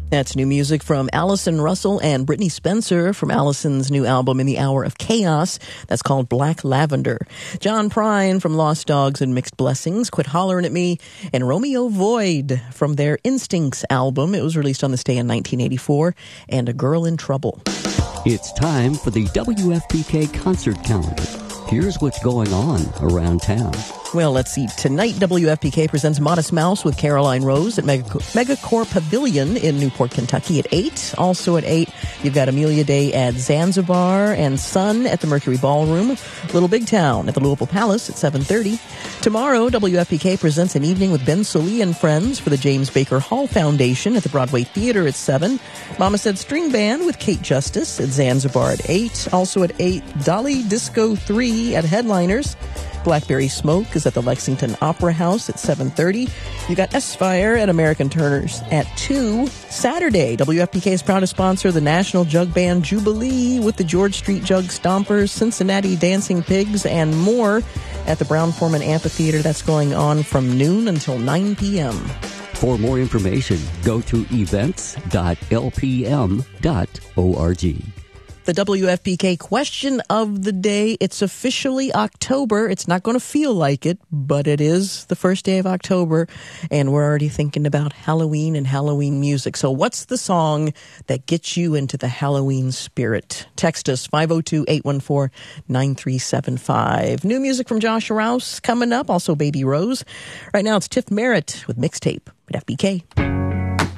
That's new music from Allison Russell and Brittany Spencer from Allison's new album In the Hour of Chaos. That's called Black Lavender. John Prine from Lost Dogs and Mixed Blessings, Quit Hollering at Me, and Romeo Void from their Instincts album. It was released on this day in 1984, and A Girl in Trouble. It's time for the WFPK concert calendar. Here's what's going on around town. Well, let's see. Tonight, WFPK presents Modest Mouse with Caroline Rose at Megacore Pavilion in Newport, Kentucky at 8. Also at 8, you've got Amelia Day at Zanzibar and Sun at the Mercury Ballroom. Little Big Town at the Louisville Palace at 7:30. Tomorrow, WFPK presents an evening with Ben Sollee and friends for the James Baker Hall Foundation at the Broadway Theater at 7. Mama Said String Band with Kate Justice at Zanzibar at 8. Also at 8, Dolly Disco 3 at Headliners. Blackberry Smoke is at the Lexington Opera House at 7:30. You got S-Fire at American Turners at 2. Saturday, WFPK is proud to sponsor the National Jug Band Jubilee with the George Street Jug Stompers, Cincinnati Dancing Pigs, and more at the Brown-Forman Amphitheater. That's going on from noon until 9 p.m. For more information, go to events.lpm.org. The WFPK question of the day. It's officially October. It's not going to feel like it, but it is the first day of October, and we're already thinking about Halloween and Halloween music. So what's the song that gets you into the Halloween spirit? Text us 502-814-9375. New music from Josh Rouse coming up, also Baby Rose. Right now it's Tiff Merritt with Mixtape at FBK.